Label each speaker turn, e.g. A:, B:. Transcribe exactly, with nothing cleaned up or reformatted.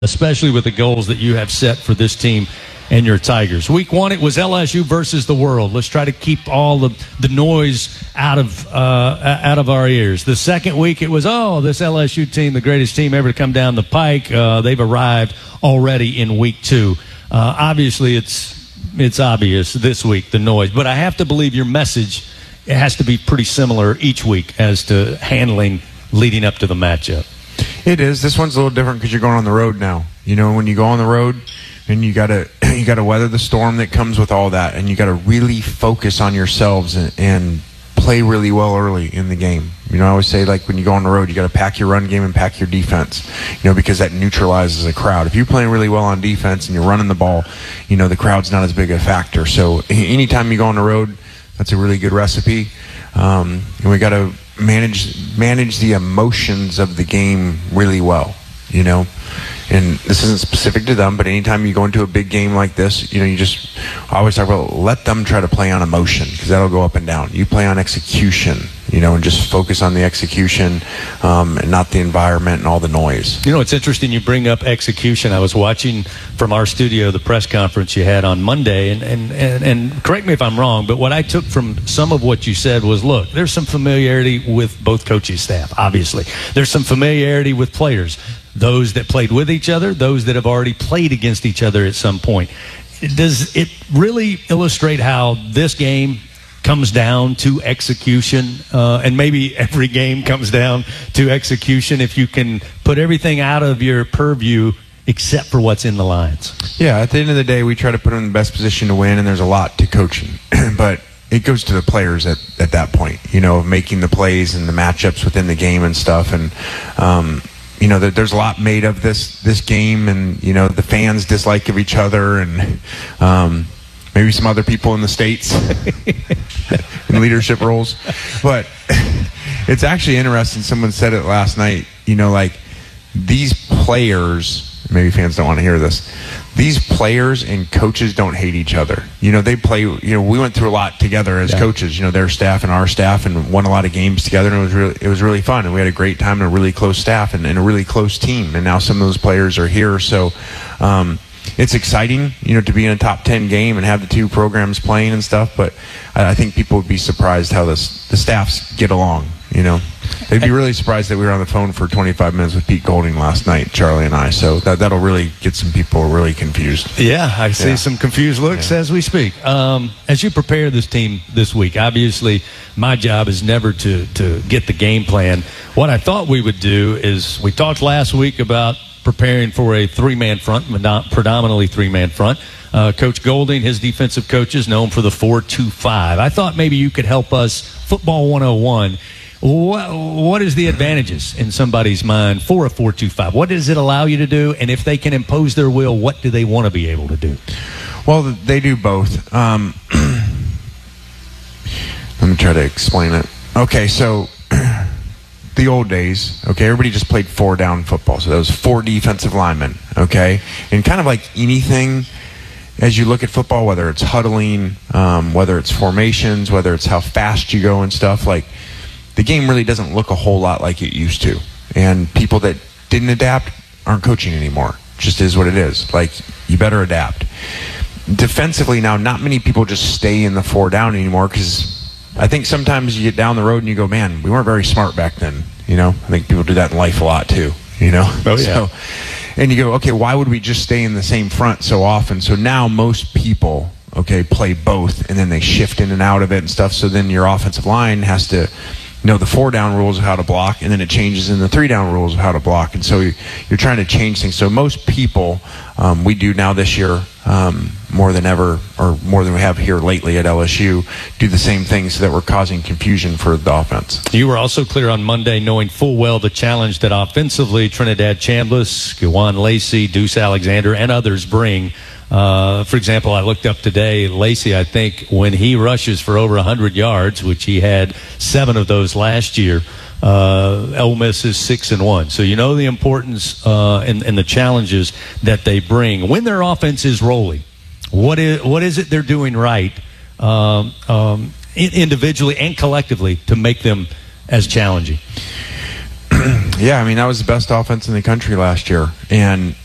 A: especially with the goals that you have set for this team and your Tigers. Week one, it was L S U versus the world. Let's try to keep all the, the noise out of uh, out of our ears. The second week, it was, oh, this L S U team, the greatest team ever to come down the pike. Uh, they've arrived already in week two. Uh, obviously, it's it's obvious this week, the noise. But I have to believe your message it has to be pretty similar each week as to handling leading up to the matchup.
B: It is. This one's a little different because you're going on the road now. You know, when you go on the road, and you gotta you gotta weather the storm that comes with all that, and you gotta really focus on yourselves and, and play really well early in the game. You know, I always say, like, when you go on the road, you gotta pack your run game and pack your defense. You know, because that neutralizes a crowd. If you're playing really well on defense and you're running the ball, you know, the crowd's not as big a factor. So anytime you go on the road, that's a really good recipe. Um, and we gotta manage manage the emotions of the game really well. You know. And this isn't specific to them, but anytime you go into a big game like this, you know, you just I always talk about let them try to play on emotion because that'll go up and down. You play on execution, you know, and just focus on the execution um, and not the environment and all the noise.
A: You know, it's interesting you bring up execution. I was watching from our studio the press conference you had on Monday, and, and, and, and correct me if I'm wrong, but what I took from some of what you said was, look, there's some familiarity with both coaching staff, obviously. There's some familiarity with players. Those that played with each other, those that have already played against each other at some point. Does it really illustrate how this game comes down to execution, uh, and maybe every game comes down to execution if you can put everything out of your purview except for what's in the lines?
B: Yeah, at the end of the day, we try to put them in the best position to win, and there's a lot to coaching. But it goes to the players at, at that point, you know, making the plays and the matchups within the game and stuff. And, um, you know, there's a lot made of this this game, and, you know, the fans dislike of each other, and um, maybe some other people in the States in leadership roles. But it's actually interesting. Someone said it last night, you know, like these players, maybe fans don't want to hear this, these players and coaches don't hate each other. You know, they play, you know, we went through a lot together as yeah. coaches, you know, their staff and our staff, and won a lot of games together, and it was really, it was really fun, and we had a great time and a really close staff and, and a really close team, and now some of those players are here, so um, it's exciting, you know, to be in a top ten game and have the two programs playing and stuff, but I, I think people would be surprised how this, the staffs get along, you know. They'd be really surprised that we were on the phone for twenty-five minutes with Pete Golding last night, Charlie and I. So that, that'll really get some people really confused.
A: Yeah, I see
B: yeah.
A: some confused looks
B: yeah.
A: as we speak. Um, as you prepare this team this week, obviously my job is never to, to get the game plan. What I thought we would do is we talked last week about preparing for a three-man front, predominantly three-man front. Uh, Coach Golding, his defensive coach, is known for the four two five. I thought maybe you could help us, Football one oh one, What, what is the advantages in somebody's mind for a four two five? What does it allow you to do? And if they can impose their will, what do they want to be able to do?
B: Well, they do both. Um, let me try to explain it. Okay, so the old days, okay, everybody just played four down football. So that was four defensive linemen, okay? And kind of like anything, as you look at football, whether it's huddling, um, whether it's formations, whether it's how fast you go and stuff, like, the game really doesn't look a whole lot like it used to. And people that didn't adapt aren't coaching anymore. It just is what it is. Like, you better adapt. Defensively now, not many people just stay in the four down anymore, because I think sometimes you get down the road and you go, man, we weren't very smart back then. You know, I think people do that in life a lot too, you know?
A: Oh, yeah.
B: So, and you go, okay, why would we just stay in the same front so often? So now most people, okay, play both, and then they shift in and out of it and stuff. So then your offensive line has to know the four down rules of how to block, and then it changes in the three down rules of how to block. And so you're trying to change things. So most people, um, we do now this year, um, more than ever, or more than we have here lately at L S U, do the same things so that we're causing confusion for the offense.
A: You were also clear on Monday, knowing full well the challenge that offensively Trinidad Chambliss, Gawan Lacey, Deuce Alexander, and others bring. Uh, for example, I looked up today, Lacey, I think, when he rushes for over one hundred yards, which he had seven of those last year, uh, Ole Miss is six and one. So you know the importance uh, and, and the challenges that they bring. When their offense is rolling, what is, what is it they're doing right um, um, individually and collectively to make them as challenging?
B: Yeah, I mean, that was the best offense in the country last year. And